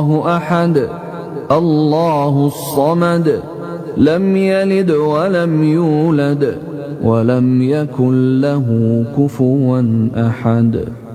الله أحد الله الصمد لم يلد ولم يولد ولم يكن له كفوا أحد.